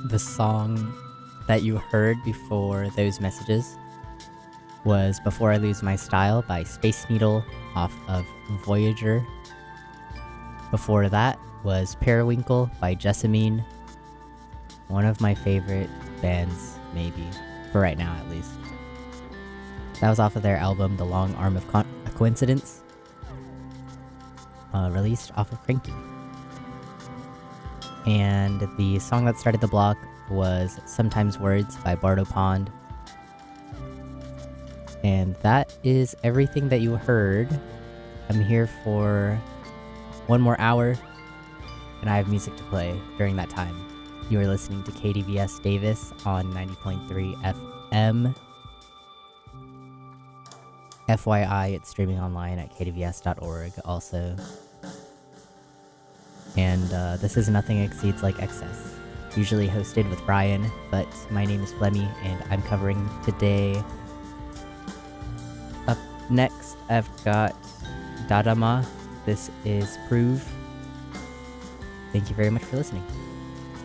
The song that you heard before those messages was Before I Lose My Style by Space Needle off of Voyager. Before that was Periwinkle by Jessamine, one of my favorite bands, maybe, for right now at least. That was off of their album The Long Arm of a Coincidence, released off of Cranky. And the song that started the block was Sometimes Words by Bardo Pond. And that is everything that you heard. I'm here for one more hour, and I have music to play during that time. You are listening to KDVS Davis on 90.3 FM. FYI, it's streaming online at kdvs.org also. And this is Nothing Exceeds Like Excess, usually hosted with Brian, but my name is Flemmy, and I'm covering today. Up next, I've got Dadama. This is Prove. Thank you very much for listening.